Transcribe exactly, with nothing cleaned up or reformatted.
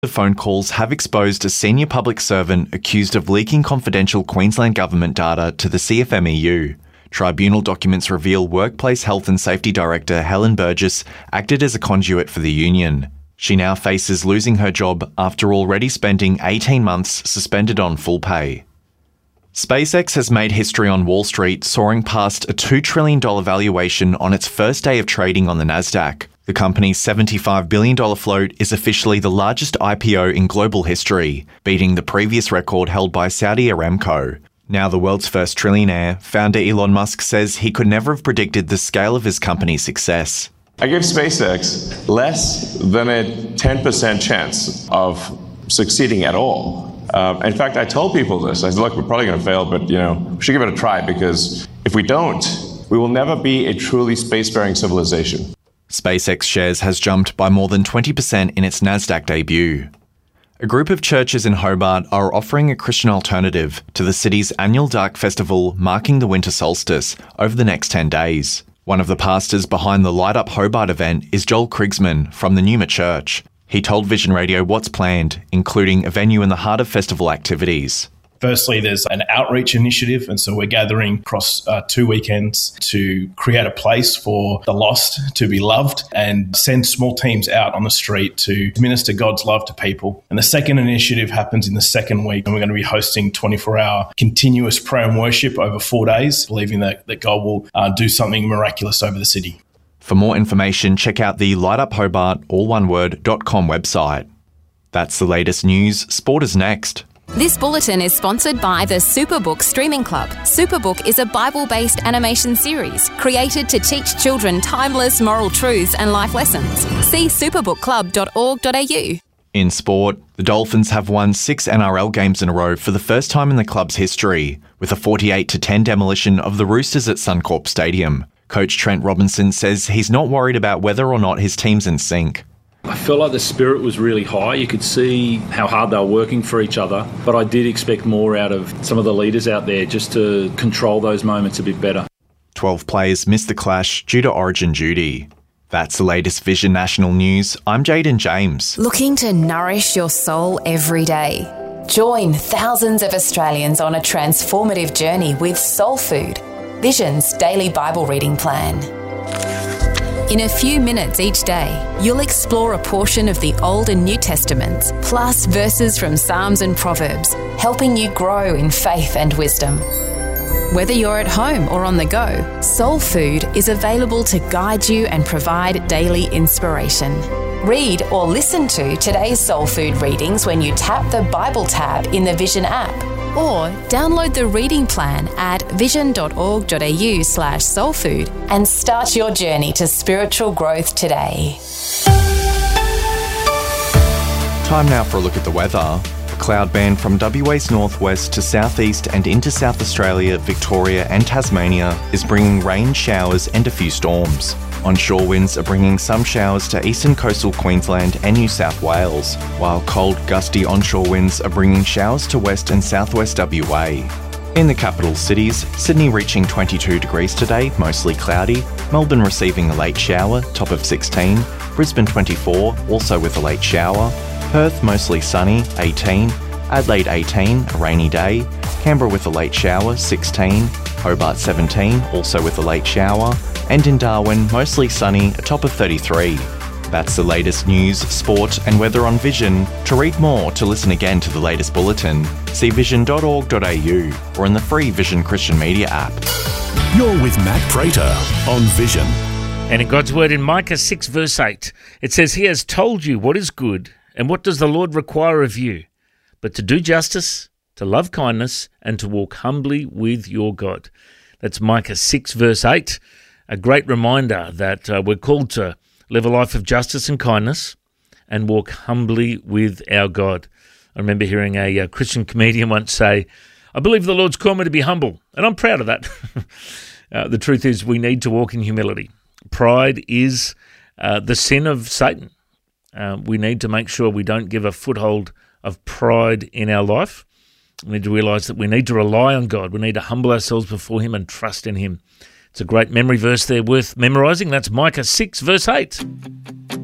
The phone calls have exposed a senior public servant accused of leaking confidential Queensland government data to the C F M E U. Tribunal documents reveal Workplace Health and Safety Director Helen Burgess acted as a conduit for the union. She now faces losing her job after already spending eighteen months suspended on full pay. SpaceX has made history on Wall Street, soaring past a two trillion dollars valuation on its first day of trading on the Nasdaq. The company's seventy-five billion dollars float is officially the largest I P O in global history, beating the previous record held by Saudi Aramco. Now the world's first trillionaire, founder Elon Musk says he could never have predicted the scale of his company's success. I gave SpaceX less than a ten percent chance of succeeding at all. Um, in fact, I told people this. I said, look, we're probably going to fail, but you know, we should give it a try, because if we don't, we will never be a truly spacefaring civilization. SpaceX shares has jumped by more than twenty percent in its Nasdaq debut. A group of churches in Hobart are offering a Christian alternative to the city's annual Dark Festival marking the winter solstice over the next ten days. One of the pastors behind the Light Up Hobart event is Joel Krigsman from the Numa Church. He told Vision Radio what's planned, including a venue in the heart of festival activities. Firstly, there's an outreach initiative, and so we're gathering across uh, two weekends to create a place for the lost to be loved and send small teams out on the street to minister God's love to people. And the second initiative happens in the second week, and we're going to be hosting twenty-four hour continuous prayer and worship over four days, believing that, that God will uh, do something miraculous over the city. For more information, check out the Light Up Hobart, all one word, dot com website. That's the latest news. Sport is next. This bulletin is sponsored by the Superbook Streaming Club. Superbook is a Bible-based animation series created to teach children timeless moral truths and life lessons. See superbook club dot org dot a u. In sport, the Dolphins have won six N R L games in a row for the first time in the club's history, with a forty-eight to ten demolition of the Roosters at Suncorp Stadium. Coach Trent Robinson says he's not worried about whether or not his team's in sync. I felt like the spirit was really high. You could see how hard they were working for each other, but I did expect more out of some of the leaders out there just to control those moments a bit better. twelve players missed the clash due to origin duty. That's the latest Vision National News. I'm Jaden James. Looking to nourish your soul every day? Join thousands of Australians on a transformative journey with Soul Food, Vision's daily Bible reading plan. In a few minutes each day, you'll explore a portion of the Old and New Testaments, plus verses from Psalms and Proverbs, helping you grow in faith and wisdom. Whether you're at home or on the go, Soul Food is available to guide you and provide daily inspiration. Read or listen to today's Soul Food readings when you tap the Bible tab in the Vision app, or download the reading plan at vision dot org dot a u slash soulfood and start your journey to spiritual growth today. Time now for a look at the weather. A cloud band from W A's northwest to southeast and into South Australia, Victoria and Tasmania is bringing rain, showers and a few storms. Onshore winds are bringing some showers to eastern coastal Queensland and New South Wales, while cold, gusty onshore winds are bringing showers to west and southwest W A. In the capital cities, Sydney reaching twenty-two degrees today, mostly cloudy, Melbourne receiving a late shower, top of sixteen, Brisbane twenty-four, also with a late shower, Perth mostly sunny, eighteen, Adelaide eighteen, a rainy day, Canberra with a late shower, sixteen, Hobart seventeen, also with a late shower, and in Darwin, mostly sunny, a top of thirty-three. That's the latest news, sport and weather on Vision. To read more, to listen again to the latest bulletin, see vision dot org dot a u or in the free Vision Christian Media app. You're with Matt Prater on Vision. And in God's word in Micah six verse eight, it says, He has told you what is good, and what does the Lord require of you, but to do justice, to love kindness, and to walk humbly with your God. That's Micah six verse eight. A great reminder that uh, we're called to live a life of justice and kindness and walk humbly with our God. I remember hearing a, a Christian comedian once say, I believe the Lord's called me to be humble, and I'm proud of that. uh, the truth is we need to walk in humility. Pride is uh, the sin of Satan. Uh, we need to make sure we don't give a foothold of pride in our life. We need to realise that we need to rely on God. We need to humble ourselves before Him and trust in Him. It's a great memory verse there worth memorising. That's Micah six verse eight.